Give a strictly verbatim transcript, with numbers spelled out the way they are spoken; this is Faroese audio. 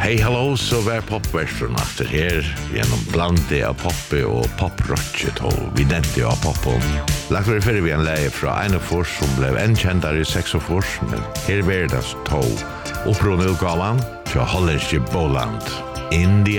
Hei, hallo, så var popversen efter her, gjennom blande av poppe og poprochet, og vi nevnte jo av poppen. Lagt var det før vi en leie fra Einefors, som ble en kjentare i Sexofors, men her var det to opprørende utgaven til Hollandske Boland. In the